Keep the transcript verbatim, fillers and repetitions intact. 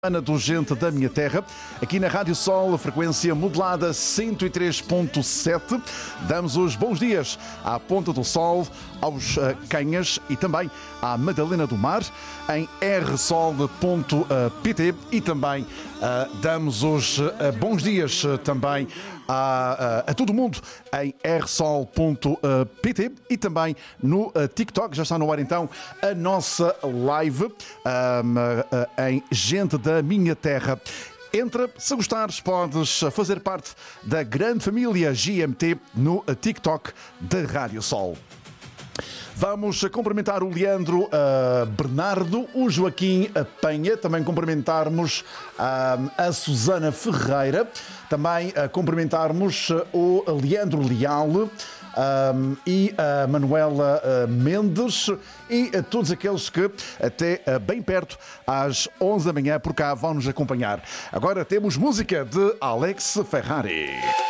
Ana do Gente da Minha Terra, aqui na Rádio Sol, a frequência modulada cento e três ponto sete. Damos os bons dias à Ponta do Sol, aos uh, Canhas e também à Madalena do Mar, em r sol ponto p t, e também uh, damos os uh, bons dias uh, também a, a, a todo mundo em r sol ponto p t e também no uh, TikTok. Já está no ar então a nossa live um, uh, uh, em Gente da Minha Terra. Entra, se gostares, podes fazer parte da grande família G M T no TikTok da Rádio Sol. Vamos cumprimentar o Leandro uh, Bernardo, o Joaquim Penha, também cumprimentarmos uh, a Susana Ferreira, também uh, cumprimentarmos o Leandro Leal um, e a Manuela uh, Mendes e a todos aqueles que até uh, bem perto às onze da manhã por cá vão nos acompanhar. Agora temos música de Alex Ferrari.